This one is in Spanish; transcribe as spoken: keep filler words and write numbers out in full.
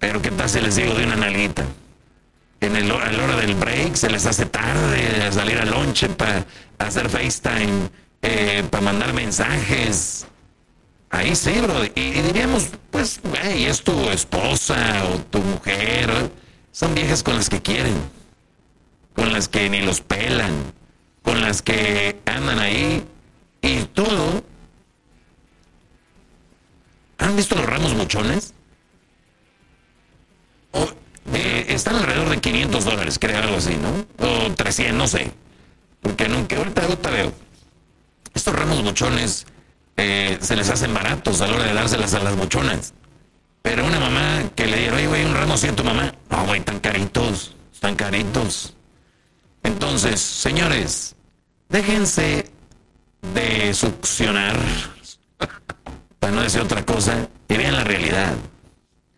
Pero qué tal si les digo de una nalguita. En el, a la hora del break se les hace tarde salir al lonche para hacer FaceTime, eh, para mandar mensajes. Ahí sí, bro. Y, y diríamos, pues, güey, es tu esposa o tu mujer. ¿eh? Son viejas con las que quieren. Con las que ni los pelan. Con las que andan ahí. Y todo. ¿Han visto los ramos buchones? O, eh, están alrededor de quinientos dólares, creo, algo así, ¿no? O trescientos, no sé. Porque nunca, ahorita, ahorita veo. Estos ramos buchones eh, se les hacen baratos a la hora de dárselas a las buchonas. Pero una mamá que le diera, oye, güey, un ramo así a tu mamá. No, güey, tan caritos, tan caritos. Entonces, señores, déjense de succionar, para no decir otra cosa, y vean la realidad.